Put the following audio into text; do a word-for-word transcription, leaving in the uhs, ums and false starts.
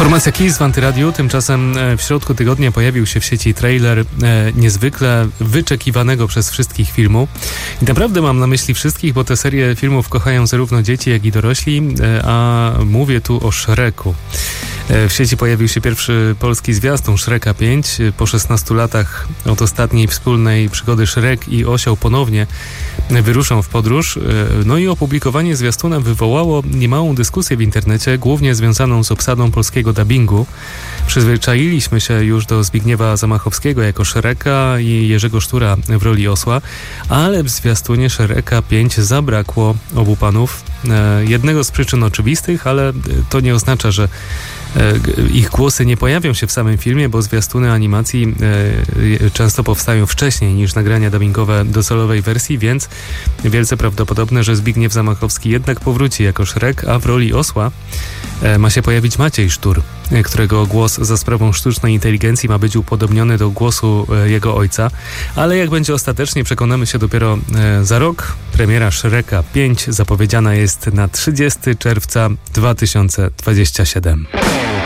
Formacja Kiss w Antyradiu. Tymczasem w środku tygodnia pojawił się w sieci trailer e, niezwykle wyczekiwanego przez wszystkich filmu. I naprawdę mam na myśli wszystkich, bo tę serię filmów kochają zarówno dzieci, jak i dorośli, e, a mówię tu o Shreku. E, w sieci pojawił się pierwszy polski zwiastun Shreka pięć. Po szesnastu latach od ostatniej wspólnej przygody Shrek i Osioł ponownie wyruszą w podróż. E, no i opublikowanie zwiastuna wywołało niemałą dyskusję w internecie, głównie związaną z obsadą polskiego dubbingu. Przyzwyczailiśmy się już do Zbigniewa Zamachowskiego jako Shreka i Jerzego Sztura w roli osła, ale w zwiastunie Shreka pięć zabrakło obu panów. E, jednego z przyczyn oczywistych, ale to nie oznacza, że ich głosy nie pojawią się w samym filmie, bo zwiastuny animacji e, często powstają wcześniej niż nagrania dubbingowe docelowej wersji, więc wielce prawdopodobne, że Zbigniew Zamachowski jednak powróci jako Shrek, a w roli osła e, ma się pojawić Maciej Sztur, którego głos za sprawą sztucznej inteligencji ma być upodobniony do głosu e, jego ojca, ale jak będzie ostatecznie, przekonamy się dopiero e, za rok. Premiera Shreka pięć zapowiedziana jest na trzydziestego czerwca dwa tysiące dwudziestego siódmego.